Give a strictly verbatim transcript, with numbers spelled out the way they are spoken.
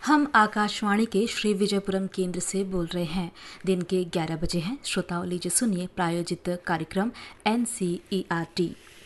हम आकाशवाणी के श्री विजयपुरम केंद्र से बोल रहे हैं। दिन के ग्यारह बजे हैं। श्रोताओं, लीजिए सुनिए प्रायोजित कार्यक्रम N C E R T.